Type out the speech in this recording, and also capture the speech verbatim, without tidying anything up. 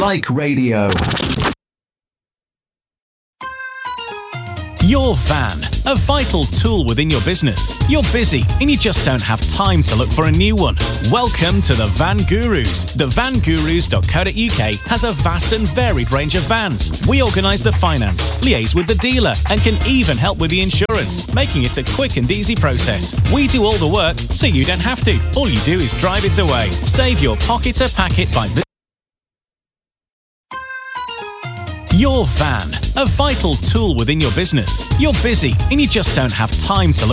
Like radio. Your van, a vital tool within your business. You're busy and you just don't have time to look for a new one. Welcome to the Van Gurus. The van gurus dot co dot uk has a vast and varied range of vans. We organise the finance, liaise with the dealer, and can even help with the insurance, making it a quick and easy process. We do all the work, so you don't have to. All you do is drive it away. Save your pocket a packet by visiting your van, a vital tool within your business. You're busy and you just don't have time to look